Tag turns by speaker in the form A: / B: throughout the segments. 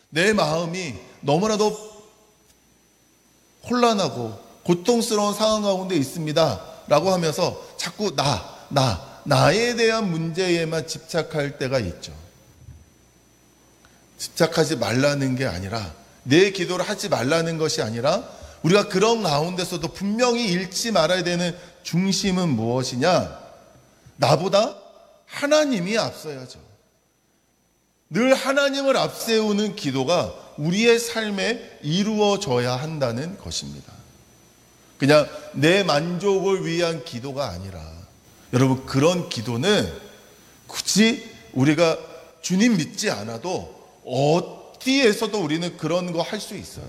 A: 내 마음이 너무나도 혼란하고 고통스러운 상황 가운데 있습니다 라고 하면서 자꾸 나에 대한 문제에만 집착할 때가 있죠. 집착하지 말라는 게 아니라, 내 기도를 하지 말라는 것이 아니라, 우리가 그런 가운데서도 분명히 잃지 말아야 되는 중심은 무엇이냐? 나보다 하나님이 앞서야죠. 늘 하나님을 앞세우는 기도가 우리의 삶에 이루어져야 한다는 것입니다. 그냥 내 만족을 위한 기도가 아니라, 여러분, 그런 기도는 굳이 우리가 주님 믿지 않아도 어디에서도 우리는 그런 거 할 수 있어요.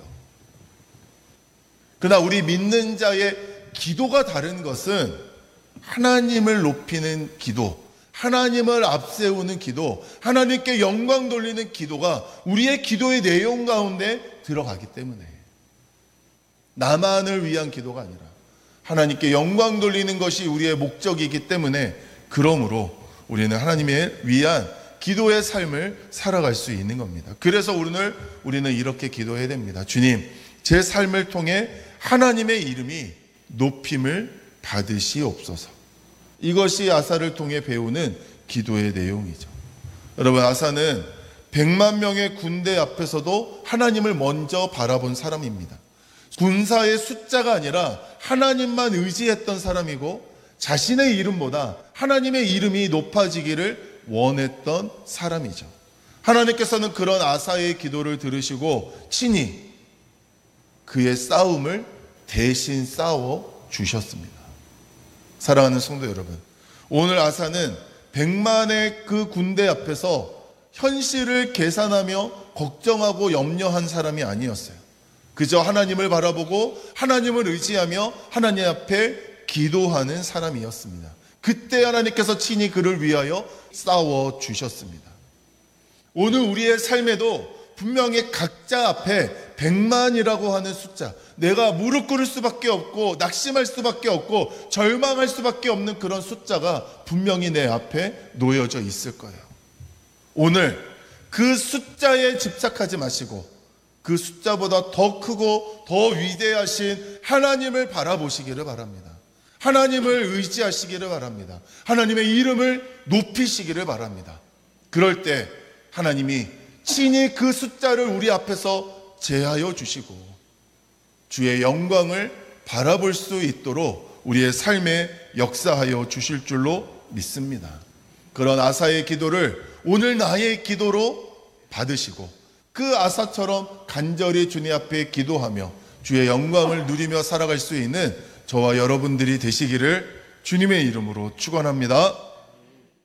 A: 그러나 우리 믿는 자의 기도가 다른 것은 하나님을 높이는 기도, 하나님을 앞세우는 기도, 하나님께 영광 돌리는 기도가 우리의 기도의 내용 가운데 들어가기 때문에, 나만을 위한 기도가 아니라 하나님께 영광 돌리는 것이 우리의 목적이기 때문에, 그러므로 우리는 하나님을 위한 기도의 삶을 살아갈 수 있는 겁니다. 그래서 오늘 우리는 이렇게 기도해야 됩니다. 주님, 제 삶을 통해 하나님의 이름이 높임을 받으시옵소서. 이것이 아사를 통해 배우는 기도의 내용이죠. 여러분, 아사는 100만 명의 군대 앞에서도 하나님을 먼저 바라본 사람입니다. 군사의 숫자가 아니라 하나님만 의지했던 사람이고, 자신의 이름보다 하나님의 이름이 높아지기를 원했던 사람이죠. 하나님께서는 그런 아사의 기도를 들으시고 친히 그의 싸움을 대신 싸워 주셨습니다. 사랑하는 성도 여러분, 오늘 아사는 100만의 그 군대 앞에서 현실을 계산하며 걱정하고 염려한 사람이 아니었어요. 그저 하나님을 바라보고 하나님을 의지하며 하나님 앞에 기도하는 사람이었습니다. 그때 하나님께서 친히 그를 위하여 싸워 주셨습니다. 오늘 우리의 삶에도 분명히 각자 앞에 100만이라고 하는 숫자, 내가 무릎 꿇을 수밖에 없고 낙심할 수밖에 없고 절망할 수밖에 없는 그런 숫자가 분명히 내 앞에 놓여져 있을 거예요. 오늘 그 숫자에 집착하지 마시고 그 숫자보다 더 크고 더 위대하신 하나님을 바라보시기를 바랍니다. 하나님을 의지하시기를 바랍니다. 하나님의 이름을 높이시기를 바랍니다. 그럴 때 하나님이 친히 그 숫자를 우리 앞에서 제하여 주시고 주의 영광을 바라볼 수 있도록 우리의 삶에 역사하여 주실 줄로 믿습니다. 그런 아사의 기도를 오늘 나의 기도로 받으시고 그 아사처럼 간절히 주님 앞에 기도하며 주의 영광을 누리며 살아갈 수 있는 저와 여러분들이 되시기를 주님의 이름으로 축원합니다.